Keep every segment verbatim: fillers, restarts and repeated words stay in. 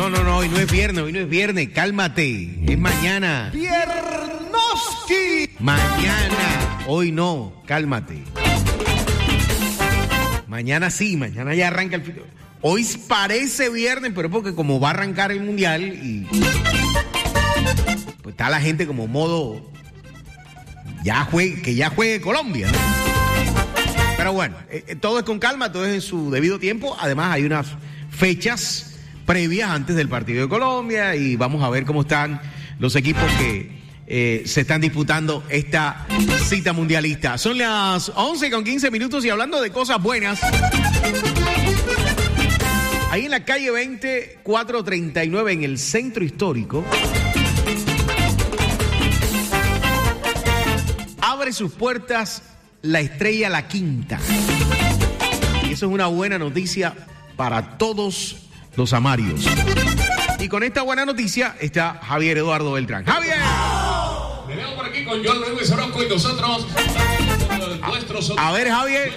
No, no, no, hoy no es viernes, hoy no es viernes, cálmate, es mañana. Viernoski. Mañana, hoy no, cálmate. Mañana sí, mañana ya arranca el... Hoy parece viernes, pero es porque como va a arrancar el mundial y... Pues está la gente como modo... Ya juegue, que ya juegue Colombia, ¿no? Pero bueno, eh, todo es con calma, todo es en su debido tiempo. Además hay unas fechas previas antes del partido de Colombia y vamos a ver cómo están los equipos que... Eh, se están disputando esta cita mundialista. Son las once con quince minutos y hablando de cosas buenas, ahí en la calle veinte, cuatrocientos treinta y nueve en el centro histórico, abre sus puertas la Estrella La Quinta. Y eso es una buena noticia para todos los amarios. Y con esta buena noticia está Javier Eduardo Beltrán. ¡Javier! Me veo por aquí con Joan Luis Orozco y nosotros. A, a ver, Javier.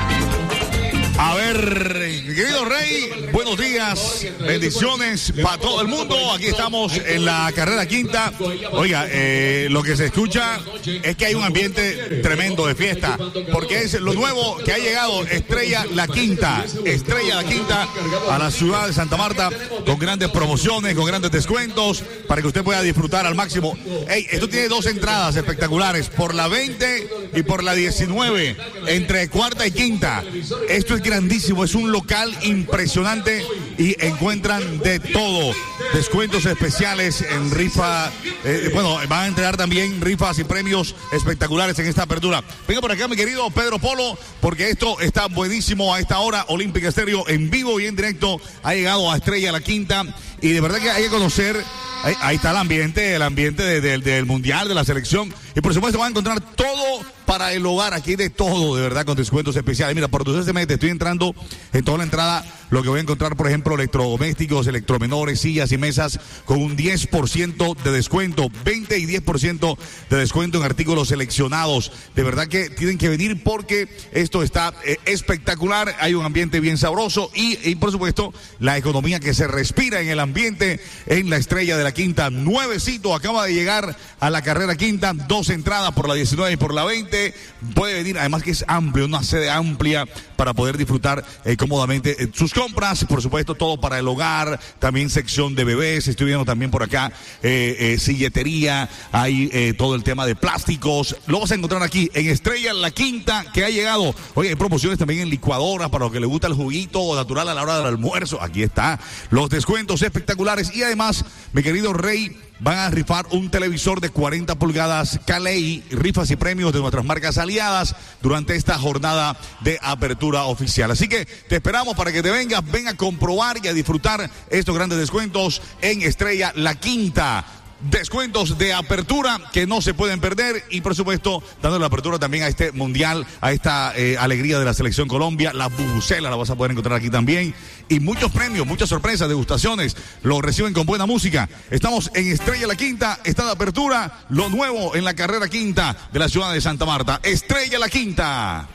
A ver, mi querido Rey, buenos días, bendiciones para todo el mundo. Aquí estamos en la carrera quinta. Oiga, eh, lo que se escucha es que hay un ambiente tremendo de fiesta, porque es lo nuevo que ha llegado, Estrella La Quinta. Estrella La Quinta a la ciudad de Santa Marta, con grandes promociones, con grandes descuentos, para que usted pueda disfrutar al máximo. Hey, esto tiene dos entradas espectaculares, por la veinte y por la diecinueve, entre cuarta y quinta. Esto es grandísimo, es un local impresionante y encuentran de todo, descuentos especiales en rifa, eh, bueno, van a entregar también rifas y premios espectaculares en esta apertura. Venga por acá mi querido Pedro Polo, porque esto está buenísimo a esta hora. Olímpica Estéreo en vivo y en directo ha llegado a Estrella La Quinta y de verdad que hay que conocer. Ahí, ahí está el ambiente, el ambiente de, de, del mundial, de la selección. Y por supuesto van a encontrar todo para el hogar. Aquí de todo, de verdad, con descuentos especiales. Mira, por donde usted se mete, estoy entrando en toda la entrada. Lo que voy a encontrar, por ejemplo, electrodomésticos, electromenores, sillas y mesas con un diez por ciento de descuento. veinte y diez por ciento de descuento en artículos seleccionados. De verdad que tienen que venir porque esto está eh, espectacular. Hay un ambiente bien sabroso y, y, por supuesto, la economía que se respira en el ambiente en la Estrella de la Quinta. Nuevecito, acaba de llegar a la carrera quinta. Dos entradas por la diecinueve y por la veinte. Puede venir, además que es amplio, una sede amplia para poder disfrutar eh, cómodamente eh, sus compras, por supuesto, todo para el hogar, también sección de bebés, estoy viendo también por acá eh, eh, silletería, hay eh, todo el tema de plásticos, lo vas a encontrar aquí en Estrella La Quinta, que ha llegado. Oye, hay promociones también en licuadoras para los que les gusta el juguito natural a la hora del almuerzo, aquí está, los descuentos espectaculares y además, mi querido Rey, van a rifar un televisor de cuarenta pulgadas Calei, rifas y premios de nuestras marcas aliadas durante esta jornada de apertura oficial. Así que te esperamos para que te vengas, ven a comprobar y a disfrutar estos grandes descuentos en Estrella La Quinta. Descuentos de apertura que no se pueden perder y por supuesto dando la apertura también a este mundial, a esta eh, alegría de la selección Colombia. La bubucela la vas a poder encontrar aquí también y muchos premios, muchas sorpresas, degustaciones, lo reciben con buena música. Estamos en Estrella La Quinta, está de apertura, lo nuevo en la carrera quinta de la ciudad de Santa Marta. Estrella La Quinta.